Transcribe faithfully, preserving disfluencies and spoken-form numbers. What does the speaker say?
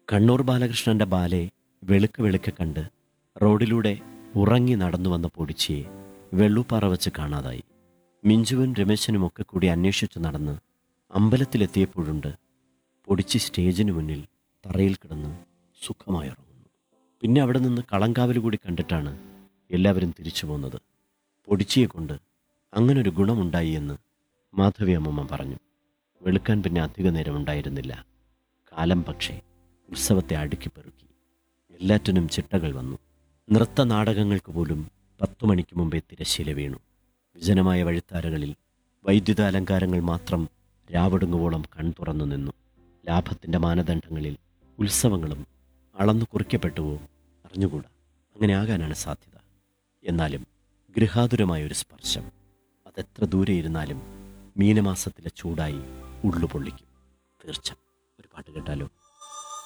കണ്ണൂർ ബാലകൃഷ്ണന്റെ ബാലെ വെളുക്ക് വെളുക്കെ കണ്ട് റോഡിലൂടെ ഉറങ്ങി നടന്നു വന്ന പൊടിച്ചിയെ വെള്ളൂപ്പാറ വച്ച് കാണാതായി. മിഞ്ചുവും രമേശനുമൊക്കെ കൂടി അന്വേഷിച്ചു നടന്ന് അമ്പലത്തിലെത്തിയപ്പോഴുണ്ട് പൊടിച്ചി സ്റ്റേജിന് മുന്നിൽ തറയിൽ കിടന്ന് സുഖമായി ഉറങ്ങുന്നു. പിന്നെ അവിടെ നിന്ന് കളങ്കാവൽ കൂടി കണ്ടിട്ടാണ് എല്ലാവരും തിരിച്ചു പോന്നത്. പൊടിച്ചിയെ കൊണ്ട് അങ്ങനൊരു ഗുണമുണ്ടായി എന്ന് മാധവി അമ്മമ്മ പറഞ്ഞു. വെളുക്കാൻ പിന്നെ അധിക നേരം ഉണ്ടായിരുന്നില്ല. കാലം പക്ഷേ ഉത്സവത്തെ അടുക്കിപ്പെറുക്കി. എല്ലാറ്റിനും ചിട്ടകൾ വന്നു. നൃത്ത നാടകങ്ങൾക്ക് പോലും പത്തു മണിക്ക് മുമ്പേ തിരശ്ശീല വീണു. വിജനമായ വഴിത്താരകളിൽ വൈദ്യുത അലങ്കാരങ്ങൾ മാത്രം രാവടുങ്ങുവോളം കൺതുറന്നു നിന്നു. ലാഭത്തിൻ്റെ മാനദണ്ഡങ്ങളിൽ ഉത്സവങ്ങളും അളന്നു കുറിക്കപ്പെട്ടുവോ അറിഞ്ഞുകൂടാ. അങ്ങനെ ആകാനാണ് സാധ്യത. എന്നാലും ഗൃഹാതുരമായൊരു സ്പർശം, അതെത്ര ദൂരെ ഇരുന്നാലും മീനമാസത്തിലെ ചൂടായി ഉള്ളുപൊള്ളിക്കും. തീർച്ച. ഒരു പാട്ട് കേട്ടാലോ?